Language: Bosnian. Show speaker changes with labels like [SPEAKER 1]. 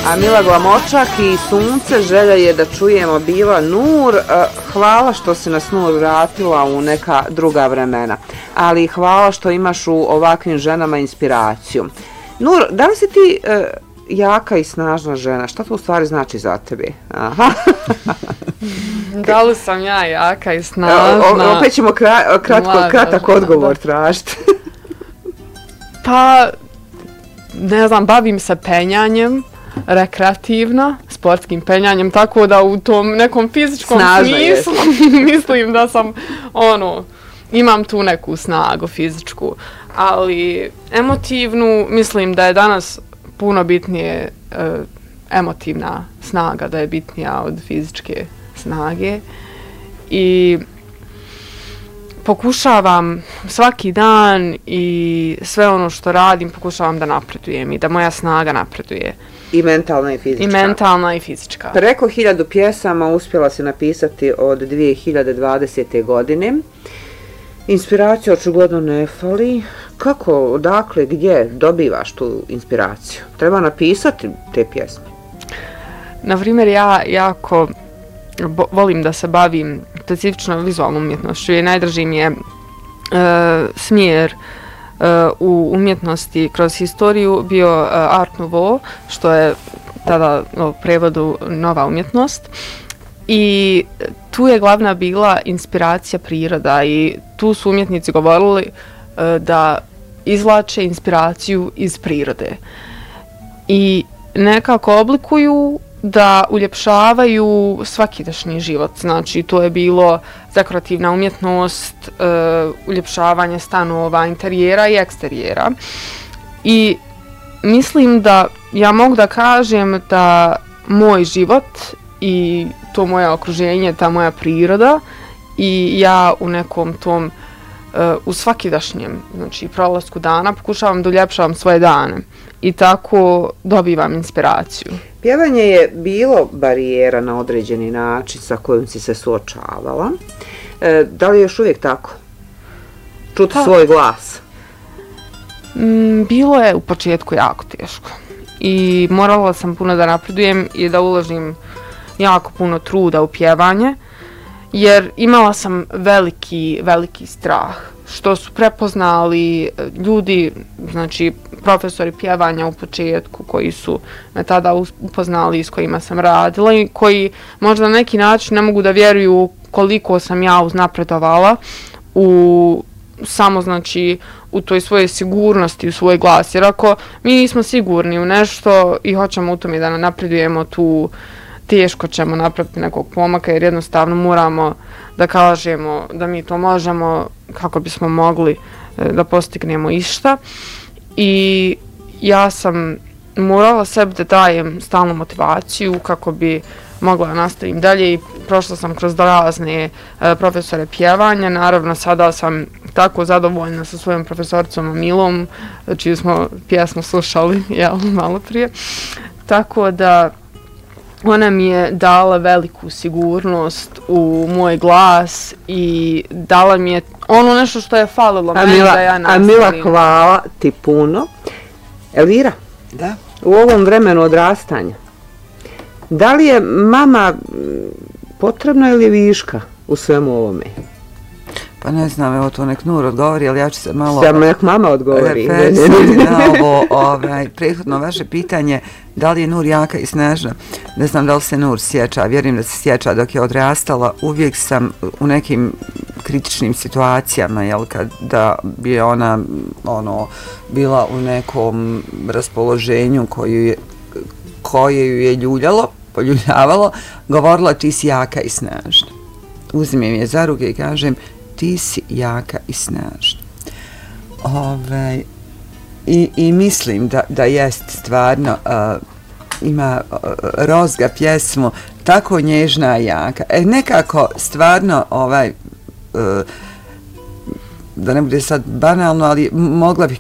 [SPEAKER 1] A Mila Glamočak i Sunce, želja je da čujemo bila Nur. Hvala što si nas, Nur, vratila u neka druga vremena, ali hvala što imaš u ovakvim ženama inspiraciju. Nur, da li si ti jaka i snažna žena? Šta to u stvari znači za tebe? Aha.
[SPEAKER 2] Da li sam ja jaka i snažna?
[SPEAKER 1] Opet ćemo kratak odgovor tražiti.
[SPEAKER 2] Pa, ne znam, bavim se penjanjem, rekreativno, sportskim penjanjem, tako da u tom nekom fizičkom smislu mislim da sam, imam tu neku snagu fizičku, ali emotivnu mislim da je danas puno bitnije emotivna snaga, da je bitnija od fizičke snage i pokušavam svaki dan i sve ono što radim pokušavam da napredujem i da moja snaga napreduje.
[SPEAKER 1] I mentalna i fizička.
[SPEAKER 2] I mentalna i fizička.
[SPEAKER 1] Preko 1000 pjesama uspjela si napisati od 2020. godine. Inspiracija očigledno ne fali. Kako, odakle, gdje dobivaš tu inspiraciju? Treba napisati te pjesme?
[SPEAKER 2] Na primjer, ja jako volim da se bavim specifično vizualnom umjetnošću i najdraži mi je smjer u umjetnosti kroz historiju bio Art Nouveau, što je tada u prevodu nova umjetnost. I tu je glavna bila inspiracija priroda i tu su umjetnici govorili da izvlače inspiraciju iz prirode. I nekako oblikuju da uljepšavaju svakidašnji život. Znači, to je bilo dekorativna umjetnost, uljepšavanje stanova, interijera i eksterijera. I mislim da ja mogu da kažem da moj život i to moje okruženje, ta moja priroda i ja u nekom tom u svakidašnjem, znači prolasku dana pokušavam da uljepšavam svoje dane i tako dobivam inspiraciju.
[SPEAKER 1] Pjevanje je bilo barijera na određeni način sa kojim si se suočavala. Da li je još uvijek tako? Čuti svoj glas?
[SPEAKER 2] Bilo je u početku jako teško i morala sam puno da napredujem i da uložim jako puno truda u pjevanje, jer imala sam veliki strah, što su prepoznali ljudi, znači profesori pjevanja u početku koji su me tada upoznali i s kojima sam radila i koji možda na neki način ne mogu da vjeruju koliko sam ja uznapredovala samo znači u toj svojoj sigurnosti, u svoj glas, jer ako mi nismo sigurni u nešto i hoćemo u tome da napredujemo tu, teško ćemo napraviti nekog pomaka jer jednostavno moramo da kažemo da mi to možemo kako bismo mogli da postignemo išta. I ja sam morala sebi da dajem stalnu motivaciju kako bi mogla nastaviti dalje i prošla sam kroz razne profesore pjevanja. Naravno, sada sam tako zadovoljna sa svojom profesoricom Milom, čiju smo pjesmu slušali malo prije. Tako da ona mi je dala veliku sigurnost u moj glas i dala mi je ono nešto što je falilo meni da ja nastavim.
[SPEAKER 1] Mila, hvala ti puno. Elvira,
[SPEAKER 3] da?
[SPEAKER 1] U ovom vremenu odrastanja, da li je mama potrebna ili je viška u svemu ovome?
[SPEAKER 3] Pa ne znam, evo to nek Nur odgovori, ali ja ću se malo...
[SPEAKER 1] Samo nek mama odgovori.
[SPEAKER 3] Na ovo prethodno vaše pitanje, da li je Nur jaka i snažna? Ne znam da li se Nur sjeća, vjerujem da se sjeća dok je odrastala. Uvijek sam u nekim kritičnim situacijama, da bi ona bila u nekom raspoloženju koje ju je poljuljavalo, govorila ti si jaka i snažna. Uzmem je za ruke i kažem ti si jaka i snažna. I mislim da jest stvarno, ima Rozga pjesmu tako nježna i jaka. Nekako stvarno da ne bude sad banalno, ali mogla bih